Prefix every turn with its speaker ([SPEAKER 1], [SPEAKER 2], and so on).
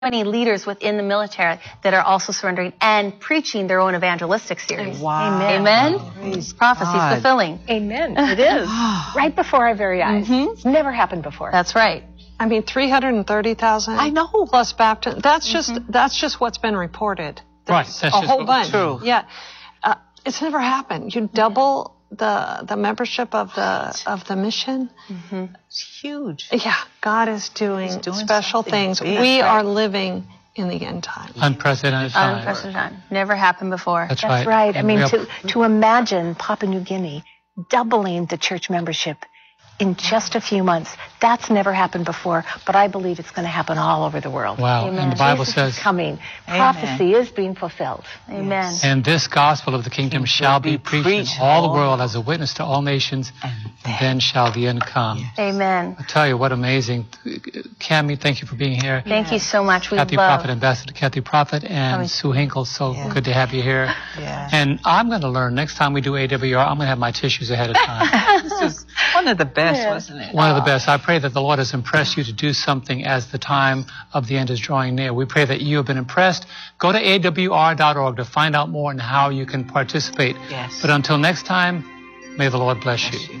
[SPEAKER 1] many leaders within the military that are also surrendering and preaching their own evangelistic series.
[SPEAKER 2] Wow.
[SPEAKER 1] Amen.
[SPEAKER 2] Praise
[SPEAKER 1] Prophecy's
[SPEAKER 2] God.
[SPEAKER 1] fulfilling.
[SPEAKER 3] Amen. It is. Right before our very eyes. It's never happened before.
[SPEAKER 1] That's right.
[SPEAKER 4] I mean, 330,000.
[SPEAKER 3] I know.
[SPEAKER 4] Plus Baptist. That's just what's been reported.
[SPEAKER 5] Right.
[SPEAKER 4] There's
[SPEAKER 5] That's
[SPEAKER 4] a
[SPEAKER 5] just
[SPEAKER 4] whole
[SPEAKER 5] what-
[SPEAKER 4] bunch.
[SPEAKER 2] True.
[SPEAKER 4] Yeah. It's never happened. You double the membership of the mission.
[SPEAKER 2] It's huge.
[SPEAKER 4] Yeah. God is doing
[SPEAKER 2] doing
[SPEAKER 4] special
[SPEAKER 2] something
[SPEAKER 4] things.
[SPEAKER 2] big.
[SPEAKER 4] We
[SPEAKER 1] That's
[SPEAKER 4] are
[SPEAKER 1] right.
[SPEAKER 4] living in the end time.
[SPEAKER 5] Unprecedented time.
[SPEAKER 1] Unprecedented time. Never happened before.
[SPEAKER 5] That's
[SPEAKER 3] That's right. I mean,
[SPEAKER 5] Real-
[SPEAKER 3] to imagine Papua New Guinea doubling the church membership in just a few months, that's never happened before, but I believe it's going to happen all over the world.
[SPEAKER 5] Wow.
[SPEAKER 1] Amen.
[SPEAKER 5] And the Bible
[SPEAKER 3] Jesus
[SPEAKER 5] says,
[SPEAKER 3] is coming.
[SPEAKER 2] Amen.
[SPEAKER 3] Prophecy is being fulfilled.
[SPEAKER 1] Amen.
[SPEAKER 5] and this gospel of the kingdom shall be preached in all the world as a witness to all nations, and then shall the end come.
[SPEAKER 1] Amen.
[SPEAKER 5] I tell you what amazing. Cammie, thank you for being here.
[SPEAKER 1] Thank you so much. We
[SPEAKER 5] Kathy
[SPEAKER 1] love.
[SPEAKER 5] Prophet, Ambassador Kathy Prophet, and
[SPEAKER 1] Coming.
[SPEAKER 5] Sue Hinkle. So
[SPEAKER 2] Yeah.
[SPEAKER 5] good to have you here.
[SPEAKER 2] Yeah.
[SPEAKER 5] And I'm going to learn next time we do AWR, I'm going to have my tissues ahead of time.
[SPEAKER 2] This is one of the best, wasn't it?
[SPEAKER 5] One of the best. I pray that the Lord has impressed you to do something as the time of the end is drawing near. We pray that you have been impressed. Go to awr.org to find out more on how you can participate.
[SPEAKER 2] Yes.
[SPEAKER 5] But until next time, may the Lord bless you.